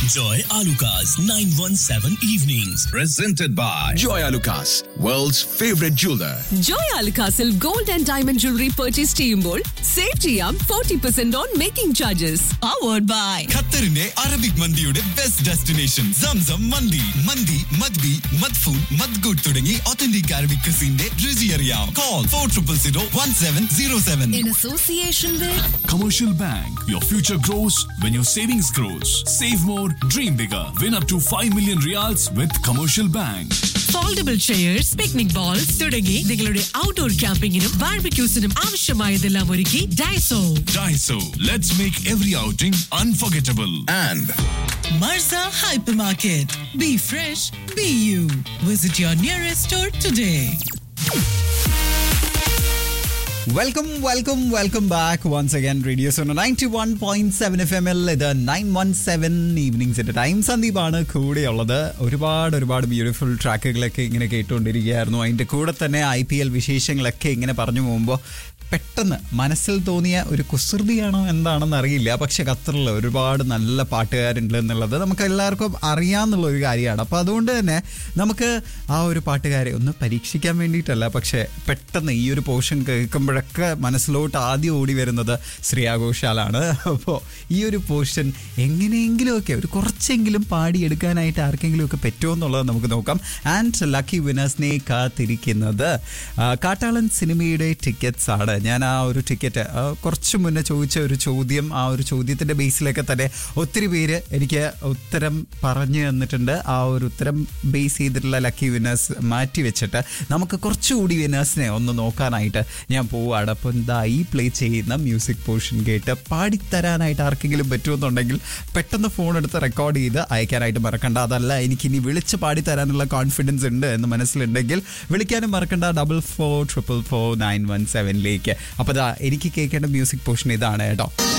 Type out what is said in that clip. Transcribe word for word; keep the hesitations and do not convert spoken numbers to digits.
Enjoy Alucard's nine one seven evenings. Presented by Joy Alucard, world's favorite jeweler. Joy Alucard'il gold and diamond jewelry purchase ചെയ്യുമ്പോൾ save ചെയ്യാം forty percent on making charges. Powered by ഖത്തറിന്റെ Arabic മന്തിയുടെ best destination Zamzam മന്തി. മന്തി മദ്ബി മദ്ഫൂൻ മദ്ഗുഡ് തുടങ്ങി authentic Arabic ക്രിസിന്റെ രുചി അറിയാം. Call four triple zero one seven zero seven. in association with Commercial Bank. Your future grows when your savings grows. Save more, dream bigger. Win up to five million reals with Commercial Bank. Foldable chairs, picnic balls തുടങ്ങി നിങ്ങളുടെ outdoor ക്യാമ്പിങ്ങിനും ബാർബിക്യൂസിനും ആവശ്യമായതെല്ലാം ഒരുക്കി Daiso. Daiso. Let's make every outing unforgettable. And മർസ hyper market. Be fresh, be you. Visit your nearest store today. Welcome welcome welcome back once again radio Suno ninety one point seven F എമ്മിൽ ഇത് nine one seven ഈവനിങ്സിന്റെ time. സന്ദീപാണ് കൂടെയുള്ളത്. ഒരുപാട് ഒരുപാട് beautiful ട്രാക്കുകളൊക്കെ ഇങ്ങനെ കേട്ടുകൊണ്ടിരിക്കുകയായിരുന്നു. അതിൻ്റെ കൂടെ തന്നെ ഐ പി എൽ വിശേഷങ്ങളൊക്കെ ഇങ്ങനെ പറഞ്ഞു പോകുമ്പോൾ പെട്ടെന്ന് മനസ്സിൽ തോന്നിയ ഒരു കുസൃതിയാണോ എന്താണെന്ന് അറിയില്ല. പക്ഷെ ഖത്തറിൽ ഒരുപാട് നല്ല പാട്ടുകാരുണ്ട് എന്നുള്ളത് നമുക്ക് എല്ലാവർക്കും അറിയാമെന്നുള്ള ഒരു കാര്യമാണ്. അപ്പോൾ അതുകൊണ്ട് തന്നെ നമുക്ക് ആ ഒരു പാട്ടുകാരെ ഒന്ന് പരീക്ഷിക്കാൻ വേണ്ടിയിട്ടല്ല, പക്ഷേ പെട്ടെന്ന് ഈ ഒരു പോർഷൻ കേൾക്കുമ്പോഴൊക്കെ മനസ്സിലോട്ട് ആദ്യം ഓടി വരുന്നത് ശ്രേയ ഘോഷാലാണ്. അപ്പോൾ ഈ ഒരു പോർഷൻ എങ്ങനെയെങ്കിലുമൊക്കെ ഒരു കുറച്ചെങ്കിലും പാടിയെടുക്കാനായിട്ട് ആർക്കെങ്കിലുമൊക്കെ പറ്റുമോ എന്നുള്ളത് നമുക്ക് നോക്കാം. ആൻഡ് ലക്കി വിനേഴ്സിനെ കാത്തിരിക്കുന്നത് കാട്ടാളൻ സിനിമയുടെ ടിക്കറ്റ്സ് ആണ്. ഞാൻ ആ ഒരു ടിക്കറ്റ് കുറച്ച് മുന്നേ ചോദിച്ച ഒരു ചോദ്യം, ആ ഒരു ചോദ്യത്തിൻ്റെ ബേസിലൊക്കെ തന്നെ ഒത്തിരി പേര് എനിക്ക് ഉത്തരം പറഞ്ഞു തന്നിട്ടുണ്ട്. ആ ഒരു ഉത്തരം ബേസ് ചെയ്തിട്ടുള്ള ലക്കി വിന്നേഴ്സ് മാറ്റി വെച്ചിട്ട് നമുക്ക് കുറച്ചുകൂടി വിന്നേഴ്സിനെ ഒന്ന് നോക്കാനായിട്ട് ഞാൻ പോവുകയാണ്. അപ്പോൾ എന്താ ഈ പ്ലേ ചെയ്യുന്ന മ്യൂസിക് പോർഷൻ കേട്ട് പാടിത്തരാനായിട്ട് ആർക്കെങ്കിലും പറ്റുമെന്നുണ്ടെങ്കിൽ പെട്ടെന്ന് ഫോൺ എടുത്ത് റെക്കോർഡ് ചെയ്ത് അയക്കാനായിട്ട് മറക്കണ്ട. അതല്ല എനിക്കിനി വിളിച്ച് പാടിത്തരാനുള്ള കോൺഫിഡൻസ് ഉണ്ട് എന്ന് മനസ്സിലുണ്ടെങ്കിൽ വിളിക്കാനും മറക്കണ്ട. Double four triple four nine one സെവനിലേക്ക്. അപ്പോൾ ദാ എനിക്ക് കേൾക്കേണ്ട മ്യൂസിക് പോർഷൻ ഇതാണ് കേട്ടോ.